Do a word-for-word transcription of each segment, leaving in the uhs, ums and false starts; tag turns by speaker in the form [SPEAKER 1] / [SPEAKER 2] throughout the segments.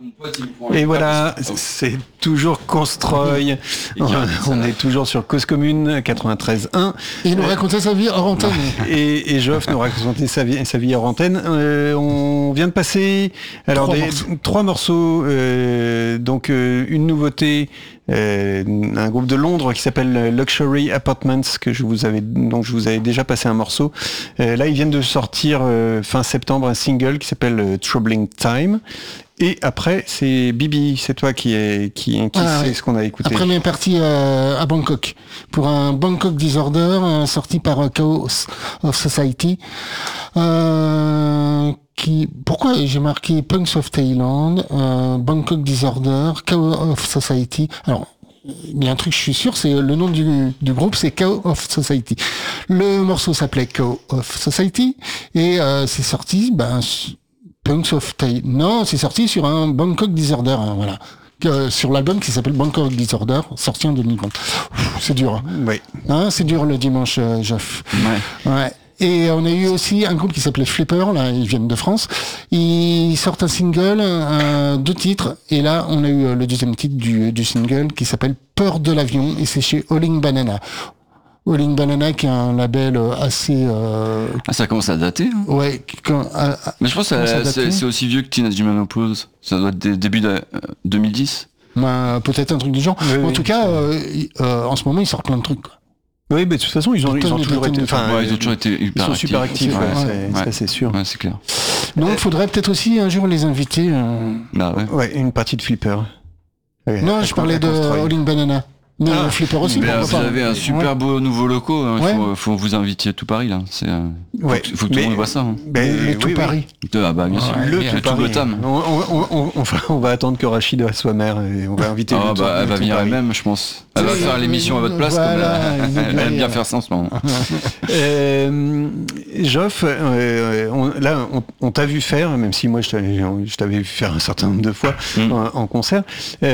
[SPEAKER 1] Et voilà, c'est toujours Constroy. On, on est toujours sur Cause Commune quatre-vingt-treize un.
[SPEAKER 2] Et il nous racontait sa vie hors antenne.
[SPEAKER 1] Et, et Geoff nous racontait sa vie, sa vie hors antenne. Euh, on vient de passer alors
[SPEAKER 2] trois
[SPEAKER 1] des,
[SPEAKER 2] morceaux.
[SPEAKER 1] trois morceaux. Euh, donc euh, une nouveauté. Euh, un groupe de Londres qui s'appelle Luxury Apartments que je vous avais donc je vous avais déjà passé un morceau. Euh, là ils viennent de sortir euh, fin septembre un single qui s'appelle euh, Troubling Time. Et après, c'est Bibi, c'est toi qui est qui, qui
[SPEAKER 2] Ah,
[SPEAKER 1] sait
[SPEAKER 2] ouais.
[SPEAKER 1] ce qu'on a écouté.
[SPEAKER 2] Après, on est parti euh, à Bangkok pour un Bangkok Disorder euh, sorti par euh, Chaos of Society. Euh, qui, pourquoi j'ai marqué Punks of Thailand, euh, Bangkok Disorder, Chaos of Society. Alors, il y a un truc, je suis sûr, c'est le nom du, du groupe, c'est Chaos of Society. Le morceau s'appelait Chaos of Society et euh, c'est sorti, ben. Punks of Thailand. Non, c'est sorti sur un Bangkok Disorder, hein, voilà. Euh, sur l'album qui s'appelle Bangkok Disorder, sorti en deux mille vingt. Ouf, c'est dur. Hein.
[SPEAKER 1] Oui.
[SPEAKER 2] Hein, c'est dur le dimanche, euh, Geoff.
[SPEAKER 3] Ouais.
[SPEAKER 2] Ouais. Et on a eu aussi un groupe qui s'appelait Flipper, là, ils viennent de France. Ils sortent un single, euh, deux titres, et là, on a eu le deuxième titre du, du single qui s'appelle Peur de l'avion, et c'est chez Howling Banana. Howling Banana qui est un label assez euh...
[SPEAKER 3] ah, ça commence à dater hein.
[SPEAKER 2] Ouais quand, à, à,
[SPEAKER 3] mais je pense que c'est, c'est, c'est aussi vieux que Teenage Menopause, ça doit être des, début de euh, deux mille dix
[SPEAKER 2] bah, peut-être un truc du genre
[SPEAKER 1] oui,
[SPEAKER 2] en
[SPEAKER 1] oui,
[SPEAKER 2] tout cas euh, euh, en ce moment ils sortent plein de trucs quoi.
[SPEAKER 1] Oui, mais de toute façon, ils ont, ils ont toujours été, enfin,
[SPEAKER 3] ouais, ils ont toujours été
[SPEAKER 1] ils
[SPEAKER 3] hyper
[SPEAKER 1] sont
[SPEAKER 3] actifs.
[SPEAKER 1] super actifs,
[SPEAKER 2] ouais,
[SPEAKER 1] ouais,
[SPEAKER 2] ouais,
[SPEAKER 1] c'est,
[SPEAKER 3] ouais.
[SPEAKER 1] ça c'est sûr.
[SPEAKER 3] Ouais, c'est clair.
[SPEAKER 2] Donc, il faudrait peut-être aussi un jour les inviter. Euh...
[SPEAKER 3] Bah ouais.
[SPEAKER 1] Ouais, une partie de Flipper.
[SPEAKER 2] Ouais, non, je parlais de Howling Banana. Non,
[SPEAKER 1] ah,
[SPEAKER 2] Flipper aussi.
[SPEAKER 3] Là, vous
[SPEAKER 2] pas.
[SPEAKER 3] avez un super
[SPEAKER 2] ouais.
[SPEAKER 3] beau nouveau locaux. Hein. Il
[SPEAKER 2] ouais.
[SPEAKER 3] faut, faut vous inviter tout Paris là. C'est, euh,
[SPEAKER 1] ouais.
[SPEAKER 3] faut, faut que tout le monde voit ça. Hein.
[SPEAKER 1] Ben,
[SPEAKER 2] le tout
[SPEAKER 1] oui,
[SPEAKER 2] Paris.
[SPEAKER 3] Oui. Ah bah bien sûr.
[SPEAKER 1] Ouais, le,
[SPEAKER 3] le tout Gotham.
[SPEAKER 1] On, on, on, on, va, on va attendre que Rachid soit maire et on va inviter.
[SPEAKER 3] Ah
[SPEAKER 1] le
[SPEAKER 3] bah
[SPEAKER 1] tout,
[SPEAKER 3] elle va venir
[SPEAKER 1] Paris.
[SPEAKER 3] elle-même, je pense. Elle va faire l'émission à votre place.
[SPEAKER 2] Voilà,
[SPEAKER 3] comme elle, elle aime bien faire ça en ce moment.
[SPEAKER 1] euh, Geoff, euh, on, là, on, on t'a vu faire, même si moi je t'avais, je t'avais vu faire un certain nombre de fois mm. en, en concert.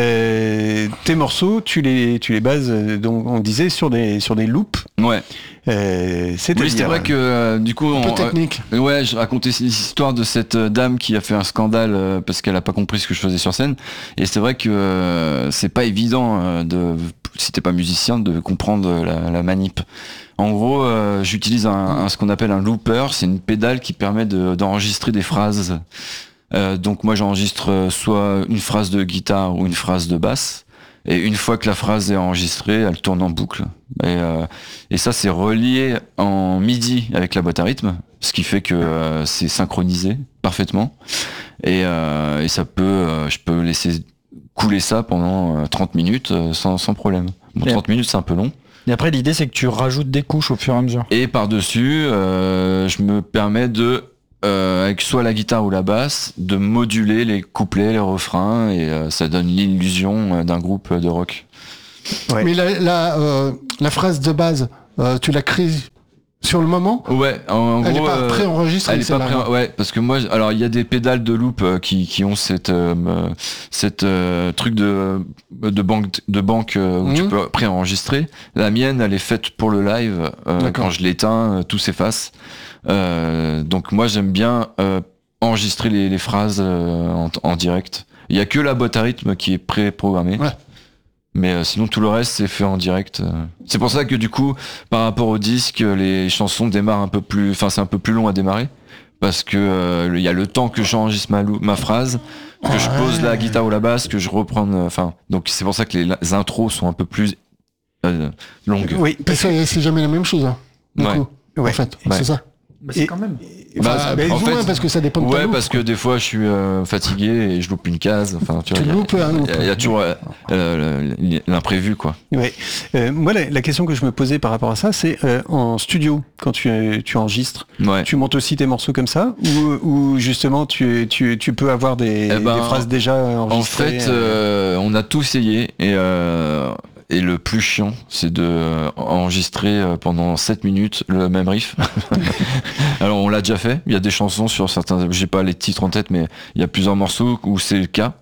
[SPEAKER 1] Euh, tes morceaux, tu les, tu les bases, donc on disait sur des, sur des loops.
[SPEAKER 3] Ouais.
[SPEAKER 1] Euh, c'est
[SPEAKER 3] oui, c'est vrai que euh, du coup,
[SPEAKER 2] un peu
[SPEAKER 3] on,
[SPEAKER 2] technique.
[SPEAKER 3] Euh, ouais, je racontais l'histoire de cette euh, dame qui a fait un scandale euh, parce qu'elle a pas compris ce que je faisais sur scène. Et c'est vrai que euh, c'est pas évident euh, de, si t'es pas musicien, de comprendre la, la manip. En gros, euh, j'utilise un, un, ce qu'on appelle un looper. C'est une pédale qui permet de, d'enregistrer des phrases. Euh, donc moi, j'enregistre soit une phrase de guitare ou une phrase de basse. Et une fois que la phrase est enregistrée, elle tourne en boucle. Et, euh, et ça, c'est relié en midi avec la boîte à rythme, ce qui fait que euh, c'est synchronisé parfaitement. Et, euh, et ça peut, euh, je peux laisser couler ça pendant euh, trente minutes euh, sans, sans problème. Bon, trente minutes, c'est un peu long.
[SPEAKER 4] Et après, l'idée, c'est que tu rajoutes des couches au fur et à mesure.
[SPEAKER 3] Et par-dessus, euh, je me permets de... Euh, avec soit la guitare ou la basse, de moduler les couplets, les refrains, et euh, ça donne l'illusion euh, d'un groupe de rock.
[SPEAKER 2] Ouais. Mais la, la, euh, la phrase de base, euh, tu l'as créée sur le moment ?
[SPEAKER 3] Ouais, en, en
[SPEAKER 2] elle
[SPEAKER 3] gros,
[SPEAKER 2] n'est pas
[SPEAKER 3] euh,
[SPEAKER 2] préenregistrée.
[SPEAKER 3] Elle est pas pré- ouais, parce que moi, alors il y a des pédales de loop euh, qui qui ont cette euh, cette euh, truc de de banque de banque euh, où mmh. tu peux préenregistrer. La mienne, elle est faite pour le live. Euh, quand je l'éteins, euh, tout s'efface. Euh, donc moi j'aime bien euh, enregistrer les, les phrases euh, en, en direct. Il y a que la boîte à rythme qui est pré-programmée.
[SPEAKER 2] Ouais.
[SPEAKER 3] Mais euh, sinon tout le reste c'est fait en direct. C'est pour ça que du coup par rapport au disque les chansons démarrent un peu plus, enfin c'est un peu plus long à démarrer parce que il euh, y a le temps que j'enregistre ma, ma phrase, que ouais. je pose la guitare ou la basse, que je reprends. Enfin donc c'est pour ça que les, les intros sont un peu plus euh, longues.
[SPEAKER 2] Oui, parce que c'est jamais la même chose. Hein, du
[SPEAKER 3] ouais.
[SPEAKER 2] coup,
[SPEAKER 1] ouais.
[SPEAKER 2] en fait,
[SPEAKER 3] ouais.
[SPEAKER 2] c'est ça.
[SPEAKER 4] Bah c'est et, quand même.
[SPEAKER 2] Bah, bah, en fait, moins, parce que ça dépend de
[SPEAKER 3] ouais,
[SPEAKER 2] ta
[SPEAKER 3] parce que des fois je suis euh, fatigué et je loupe une case. Enfin, tu,
[SPEAKER 2] tu
[SPEAKER 3] vois,
[SPEAKER 2] loupes un loop.
[SPEAKER 3] Il y, y a toujours euh, euh, l'imprévu, quoi.
[SPEAKER 1] Ouais. Euh, moi, la, la question que je me posais par rapport à ça, c'est euh, en studio, quand tu, tu enregistres,
[SPEAKER 3] ouais.
[SPEAKER 1] tu montes aussi tes morceaux comme ça, ou, ou justement tu, tu, tu peux avoir des,
[SPEAKER 3] eh ben,
[SPEAKER 1] des phrases déjà enregistrées.
[SPEAKER 3] En fait, euh, on a tout essayé et. Euh, Et le plus chiant, c'est de euh, enregistrer euh, pendant sept minutes le même riff. Alors on l'a déjà fait. Il y a des chansons sur certains, j'ai pas les titres en tête, mais il y a plusieurs morceaux où c'est le cas.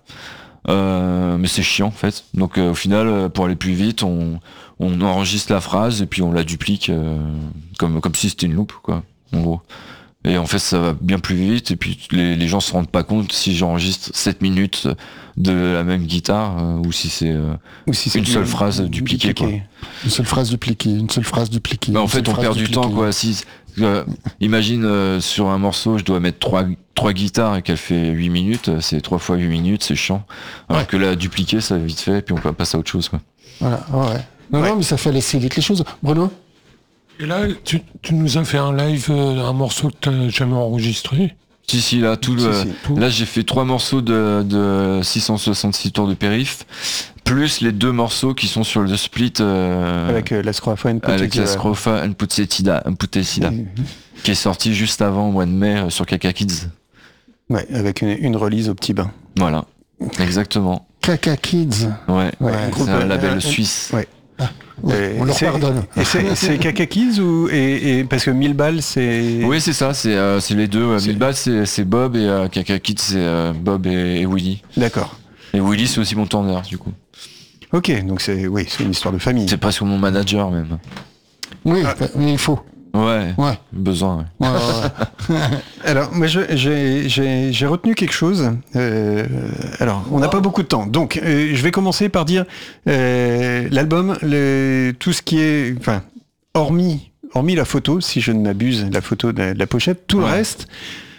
[SPEAKER 3] Euh, mais c'est chiant en fait. Donc euh, au final, pour aller plus vite, on, on enregistre la phrase et puis on la duplique euh, comme comme si c'était une loupe, quoi. En gros. Et en fait, ça va bien plus vite. Et puis, les, les gens se rendent pas compte si j'enregistre sept minutes de la même guitare euh, ou si c'est euh,
[SPEAKER 1] Ou si c'est
[SPEAKER 3] une seule
[SPEAKER 1] du-
[SPEAKER 3] phrase dupliquée. Quoi.
[SPEAKER 2] Une seule phrase dupliquée, une seule phrase dupliquée.
[SPEAKER 3] Bah, en
[SPEAKER 2] une
[SPEAKER 3] fait,
[SPEAKER 2] seule
[SPEAKER 3] on
[SPEAKER 2] phrase
[SPEAKER 3] perd du
[SPEAKER 2] dupliquée.
[SPEAKER 3] temps, quoi. Si, euh, imagine euh, sur un morceau, je dois mettre trois, trois guitares et qu'elle fait huit minutes. C'est trois fois huit minutes, c'est chiant. Alors
[SPEAKER 2] Ouais.
[SPEAKER 3] que là, dupliquer, ça va vite fait, et puis on peut passer à autre chose, quoi.
[SPEAKER 2] Voilà, ouais. Non,
[SPEAKER 1] Ouais.
[SPEAKER 2] non, mais ça fait laisser vite les choses. Bruno?
[SPEAKER 5] Et là, tu, tu nous as fait un live, euh, un morceau que tu n'as jamais enregistré.
[SPEAKER 3] Si, si, là, tout
[SPEAKER 1] Si,
[SPEAKER 3] le,
[SPEAKER 1] si,
[SPEAKER 5] tout.
[SPEAKER 3] là, j'ai fait trois morceaux de, de six cent soixante-six tours de périph, plus les deux morceaux qui sont sur le split, euh,
[SPEAKER 1] Avec euh, la Scrofa and
[SPEAKER 3] avec la
[SPEAKER 1] Potato.
[SPEAKER 3] Scrofa Unputsetida, Unputsetida,
[SPEAKER 1] Mhm.
[SPEAKER 3] qui est sorti juste avant, au mois de mai, euh, sur Kaka Kids.
[SPEAKER 1] Ouais, avec une, une release au petit bain.
[SPEAKER 3] Voilà. Exactement.
[SPEAKER 2] Caca Kids.
[SPEAKER 3] Ouais.
[SPEAKER 1] Ouais,
[SPEAKER 3] c'est
[SPEAKER 1] groupe,
[SPEAKER 3] un
[SPEAKER 1] euh,
[SPEAKER 3] label
[SPEAKER 1] euh,
[SPEAKER 3] suisse.
[SPEAKER 1] ouais.
[SPEAKER 2] Ouais,
[SPEAKER 1] Euh,
[SPEAKER 2] on leur
[SPEAKER 1] c'est-
[SPEAKER 2] pardonne.
[SPEAKER 1] Et c'est c'est Kaka Kids ou et, et parce que mille balles c'est
[SPEAKER 3] Oui, c'est ça, c'est euh, c'est les deux. Euh,
[SPEAKER 1] C'est-
[SPEAKER 3] mille balles, c'est c'est Bob et euh, Kaka Kids, c'est euh, Bob et, et Willy.
[SPEAKER 1] D'accord.
[SPEAKER 3] Et Willy, c'est aussi mon tourneur, du coup.
[SPEAKER 1] Ok, donc c'est oui, c'est une histoire de famille.
[SPEAKER 3] C'est presque mon manager, même.
[SPEAKER 2] Oui, mais il faut.
[SPEAKER 3] Ouais,
[SPEAKER 2] Ouais.
[SPEAKER 3] besoin, ouais.
[SPEAKER 2] Ouais, ouais, ouais.
[SPEAKER 1] Alors, moi, je- j'ai j'ai- j'ai retenu quelque chose. Euh, alors, on n'a pas beaucoup de temps, donc euh, je vais commencer par dire euh, l'album, le- tout ce qui est, enfin, hormis, hormis la photo, si je ne m'abuse, la photo de, de la pochette, tout le
[SPEAKER 3] Ouais.
[SPEAKER 1] reste,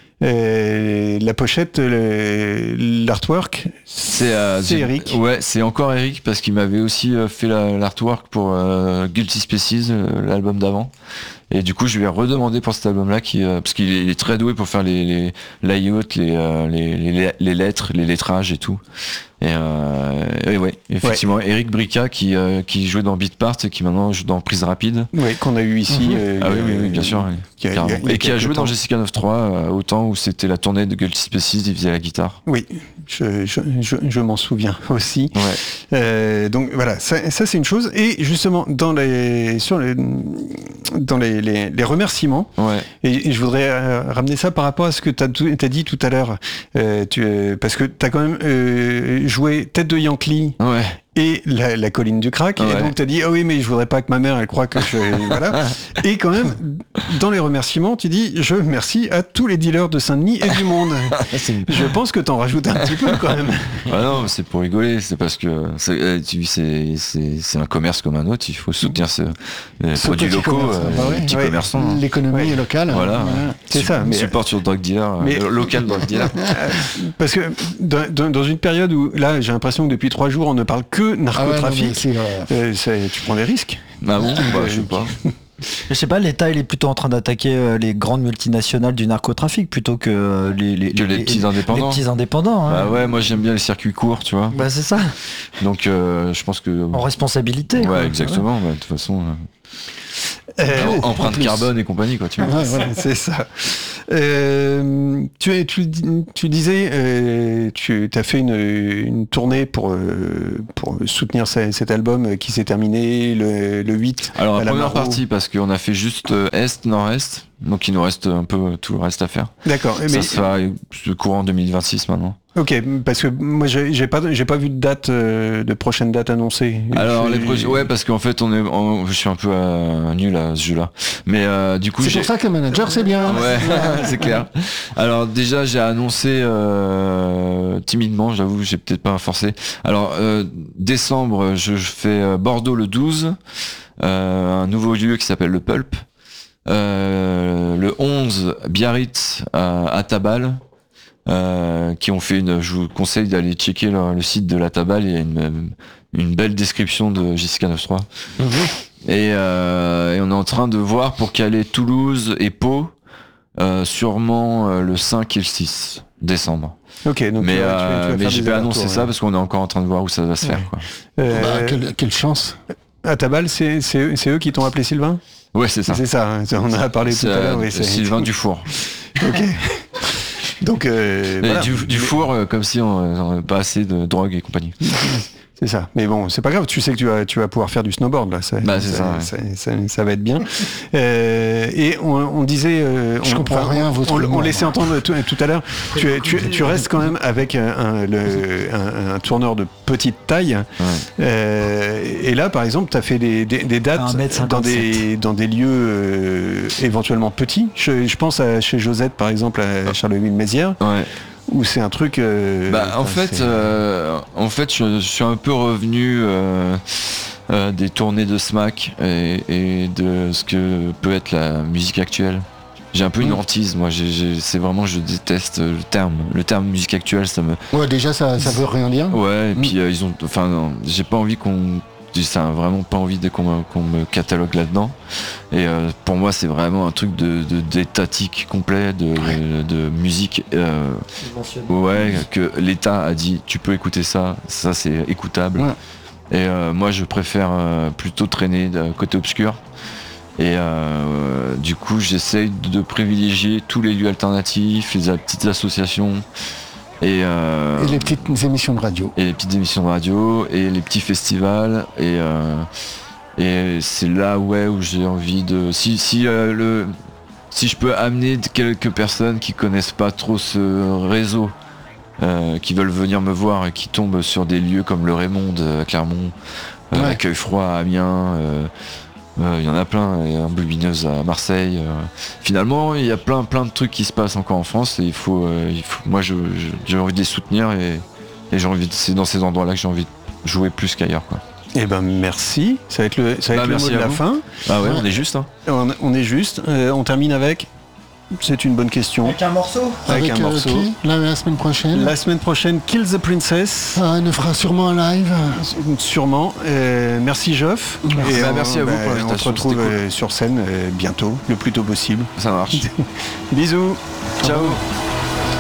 [SPEAKER 1] euh, la pochette, le- l'artwork,
[SPEAKER 3] C'est euh,
[SPEAKER 1] c'est
[SPEAKER 3] Jim-
[SPEAKER 1] Eric.
[SPEAKER 3] Ouais, c'est encore Eric parce qu'il m'avait aussi euh, fait la- l'artwork pour euh, Guilty Species, euh, l'album d'avant. Et du coup, je lui ai redemandé pour cet album-là, qui, euh, parce qu'il est, il est très doué pour faire les, les layouts, les, euh, les, les, les lettres, les lettrages et tout. Et, euh, et ouais, effectivement, Eric Brica qui, euh, qui jouait dans Beatpart et qui maintenant joue dans Prise Rapide.
[SPEAKER 1] Oui, qu'on a eu ici. euh,
[SPEAKER 3] Ah oui,
[SPEAKER 1] il y a-
[SPEAKER 3] oui, oui, bien sûr. oui.
[SPEAKER 1] il y a-
[SPEAKER 3] Carrément.
[SPEAKER 1] il y a- il y a
[SPEAKER 3] Et qui a
[SPEAKER 1] quelques
[SPEAKER 3] joué dans
[SPEAKER 1] temps.
[SPEAKER 3] Jessica quatre-vingt-trois, euh, au temps où c'était la tournée de Guilty Species, il faisait la guitare.
[SPEAKER 1] Oui, je, je, je, je m'en souviens aussi.
[SPEAKER 3] Ouais.
[SPEAKER 1] Euh, donc voilà, ça, ça, c'est une chose. Et justement, dans les, sur les, dans les, les, les remerciements,
[SPEAKER 3] Ouais.
[SPEAKER 1] et, et je voudrais euh, ramener ça par rapport à ce que tu as dit tout à l'heure, euh, tu, euh, parce que tu as quand même euh, joué Tête de Yankee
[SPEAKER 3] Ouais.
[SPEAKER 1] et la, la colline du crack,
[SPEAKER 3] Ouais.
[SPEAKER 1] et donc tu as dit, ah oui, mais je voudrais pas que ma mère, elle croie que je... voilà. Et quand même, dans les remerciements, tu dis, je remercie à tous les dealers de Saint-Denis et du monde. Je pense que t'en rajoutes un petit peu quand même.
[SPEAKER 3] Ah non, mais c'est pour rigoler, c'est parce que c'est euh, tu- c'est c'est c'est un commerce comme un autre, il faut soutenir ce, les
[SPEAKER 2] Ce
[SPEAKER 3] produits
[SPEAKER 2] petit
[SPEAKER 3] locaux,
[SPEAKER 2] commerce,
[SPEAKER 3] euh,
[SPEAKER 2] bah
[SPEAKER 3] les
[SPEAKER 2] ouais,
[SPEAKER 3] petits
[SPEAKER 1] ouais.
[SPEAKER 3] commerçants. hein.
[SPEAKER 2] L'économie locale.
[SPEAKER 3] Voilà,
[SPEAKER 1] C'est
[SPEAKER 3] Sup-
[SPEAKER 1] ça, mais-
[SPEAKER 3] Support sur drug dealer, euh,
[SPEAKER 1] Mais-
[SPEAKER 3] local drug dealer.
[SPEAKER 1] Parce que dans, dans- dans une période où, là, j'ai l'impression que depuis trois jours, on ne parle que
[SPEAKER 2] Ah ouais, non, mais
[SPEAKER 1] narcotrafic,
[SPEAKER 2] c'est, euh,
[SPEAKER 1] euh, c'est- tu prends des risques.
[SPEAKER 3] Ah bon, bah, je sais pas.
[SPEAKER 4] Je sais pas, l'État il est plutôt en train d'attaquer euh, les grandes multinationales du narcotrafic plutôt que euh, les, les,
[SPEAKER 3] Que les petits indépendants.
[SPEAKER 4] Les petits indépendants. hein.
[SPEAKER 3] Bah ouais, moi j'aime bien les circuits courts, tu vois.
[SPEAKER 4] Bah c'est ça,
[SPEAKER 3] Donc euh, je pense que
[SPEAKER 4] en responsabilité.
[SPEAKER 3] ouais,
[SPEAKER 4] quoi.
[SPEAKER 3] exactement. bah, De toute façon, euh,
[SPEAKER 1] Euh,
[SPEAKER 2] en
[SPEAKER 3] empreinte
[SPEAKER 2] plus.
[SPEAKER 3] carbone et compagnie, quoi. Tu vois.
[SPEAKER 2] ouais, voilà.
[SPEAKER 1] C'est ça. Euh, tu, tu, tu disais, euh, tu as fait une, une tournée pour, euh, pour soutenir ce- cet album qui s'est terminé le, le huit.
[SPEAKER 3] Alors
[SPEAKER 1] à
[SPEAKER 3] la
[SPEAKER 1] la
[SPEAKER 3] première
[SPEAKER 1] Maro.
[SPEAKER 3] partie, parce qu'on a fait juste euh, Est, Nord-Est, donc il nous reste un peu tout le reste à faire.
[SPEAKER 1] D'accord.
[SPEAKER 3] Ça
[SPEAKER 1] Mais,
[SPEAKER 3] sera le courant deux mille vingt-six maintenant.
[SPEAKER 1] ok, parce que moi, j'ai j'ai pas, j'ai pas vu de date, euh, de prochaine date annoncée.
[SPEAKER 3] Alors
[SPEAKER 1] Je-
[SPEAKER 3] les projets, ouais, parce qu'en fait on est, on- je suis un peu euh, nul à ce jeu-là, mais euh, du coup
[SPEAKER 2] C'est
[SPEAKER 3] j'ai,
[SPEAKER 2] pour ça qu'un manager, c'est bien.
[SPEAKER 3] ouais, c'est clair. Alors déjà j'ai annoncé euh, timidement, j'avoue, j'ai peut-être pas forcé. Alors euh, décembre, je, je fais euh, Bordeaux le douze, euh, un nouveau lieu qui s'appelle le Pulp. Euh, le onze, Biarritz à, à Tabal. Euh, qui ont fait une, je vous conseille d'aller checker le, le site de la Tabal, il y a une, une belle description de Jessica quatre-vingt-trois. Et, euh, et on est en train de voir pour caler Toulouse et Pau, euh, sûrement euh, le cinq et le six décembre.
[SPEAKER 1] Ok, donc
[SPEAKER 3] mais
[SPEAKER 1] tu vas- tu vas- tu
[SPEAKER 3] euh,
[SPEAKER 1] vas
[SPEAKER 3] mais
[SPEAKER 1] faire
[SPEAKER 3] j'ai
[SPEAKER 1] des
[SPEAKER 3] pas annoncé
[SPEAKER 1] allers-retours,
[SPEAKER 3] ça
[SPEAKER 1] ouais.
[SPEAKER 3] parce qu'on est encore en train de voir où ça va se faire. Quoi.
[SPEAKER 1] Euh,
[SPEAKER 2] Bah, quelle, quelle chance.
[SPEAKER 1] À Tabal, c'est c'est eux, c'est eux qui t'ont appelé Sylvain.
[SPEAKER 3] Ouais, c'est ça.
[SPEAKER 1] C'est ça. hein, on en a parlé tout
[SPEAKER 3] C'est,
[SPEAKER 1] à l'heure.
[SPEAKER 3] euh,
[SPEAKER 1] oui, c'est-
[SPEAKER 3] Sylvain Dufour.
[SPEAKER 1] Ok. Donc, euh,
[SPEAKER 3] Et
[SPEAKER 1] voilà.
[SPEAKER 3] du, du
[SPEAKER 1] Mais-
[SPEAKER 3] four, euh, comme si on n'avait pas assez de drogue et compagnie.
[SPEAKER 1] C'est ça. Mais bon, c'est pas grave. Tu sais que tu vas, tu vas pouvoir faire du snowboard là. Ça,
[SPEAKER 3] Bah, c'est ça, ouais.
[SPEAKER 1] ça, ça, ça va être bien. Euh, et on, on disait, euh,
[SPEAKER 2] Je
[SPEAKER 1] on,
[SPEAKER 2] comprends
[SPEAKER 1] enfin,
[SPEAKER 2] rien à votre
[SPEAKER 1] on, on
[SPEAKER 2] humour,
[SPEAKER 1] laissait
[SPEAKER 2] moi.
[SPEAKER 1] entendre tout, tout à l'heure. Tu, tu, tu restes quand même avec un, un, le, un, un tourneur de petite taille.
[SPEAKER 3] Ouais.
[SPEAKER 1] Euh, et là, par exemple, tu as fait des, des, des dates
[SPEAKER 4] un mètre cinquante-sept.
[SPEAKER 1] dans des, dans des lieux euh, éventuellement petits. Je, je pense à chez Josette, par exemple, à Charleville-Mézières.
[SPEAKER 3] Ouais.
[SPEAKER 1] Où c'est un truc. Euh,
[SPEAKER 3] Bah, en
[SPEAKER 1] enfin,
[SPEAKER 3] fait,
[SPEAKER 1] c'est-
[SPEAKER 3] euh, en fait, je, je suis un peu revenu euh, euh, des tournées de Smack et, et de ce que peut être la musique actuelle. J'ai un peu une
[SPEAKER 2] Mm.
[SPEAKER 3] hantise, moi. J'ai, j'ai- c'est vraiment, je déteste le terme. Le terme musique actuelle, ça me.
[SPEAKER 2] Ouais, déjà, ça, ça veut rien dire.
[SPEAKER 3] Ouais. Et
[SPEAKER 2] Mm.
[SPEAKER 3] puis euh, ils ont, enfin, non, j'ai pas envie qu'on. J'ai ça, vraiment pas envie de, qu'on, me, qu'on me catalogue là-dedans. Et euh, pour moi, c'est vraiment un truc de, de d'étatique complet, de, de, de musique. Euh, ouais, que l'État a dit, tu peux écouter ça, ça c'est écoutable.
[SPEAKER 2] Ouais.
[SPEAKER 3] Et euh, moi, je préfère euh, plutôt traîner de côté obscur. Et euh, du coup, j'essaye de privilégier tous les lieux alternatifs, les a- petites associations. Et, euh,
[SPEAKER 2] Et les petites émissions de radio.
[SPEAKER 3] et les petites émissions de radio et les petits festivals et euh, et c'est là ouais où j'ai envie de si si euh, le si je peux amener quelques personnes qui connaissent pas trop ce réseau euh, qui veulent venir me voir et qui tombent sur des lieux comme le Raymond à Clermont, euh,
[SPEAKER 2] Ouais.
[SPEAKER 3] Accueil Froid à Amiens, euh, euh, il y en a plein, il y a un Bobineuse à Marseille. euh. Finalement, il y a plein plein de trucs qui se passent encore en France et il faut, euh, il faut moi je, je- j'ai envie de les soutenir et, et j'ai envie de, c'est dans ces endroits-là que j'ai envie de jouer plus qu'ailleurs quoi.
[SPEAKER 1] Eh ben merci. Ça va être le, ça va
[SPEAKER 3] Bah,
[SPEAKER 1] être le
[SPEAKER 3] merci
[SPEAKER 1] mot de
[SPEAKER 3] à
[SPEAKER 1] la
[SPEAKER 3] vous.
[SPEAKER 1] fin.
[SPEAKER 3] Ah ouais,
[SPEAKER 2] Ouais.
[SPEAKER 3] on est juste hein.
[SPEAKER 1] On, on est juste. Euh, on termine avec. C'est une bonne question.
[SPEAKER 4] Avec un morceau
[SPEAKER 1] Avec,
[SPEAKER 2] Avec
[SPEAKER 1] un
[SPEAKER 2] euh,
[SPEAKER 1] morceau.
[SPEAKER 2] qui la, la semaine prochaine.
[SPEAKER 1] La semaine prochaine, Kill the Princess.
[SPEAKER 2] Ah, elle fera sûrement un live.
[SPEAKER 1] Sûrement. Euh, merci Geoff.
[SPEAKER 2] Merci.
[SPEAKER 1] Et
[SPEAKER 3] Bah,
[SPEAKER 1] on-
[SPEAKER 3] merci à vous pour
[SPEAKER 1] On
[SPEAKER 3] l'invitation,
[SPEAKER 1] se retrouve
[SPEAKER 3] c'était cool.
[SPEAKER 1] euh, sur scène euh, bientôt, le plus tôt possible.
[SPEAKER 3] Ça marche.
[SPEAKER 1] Bisous.
[SPEAKER 3] Ciao.
[SPEAKER 1] Au revoir.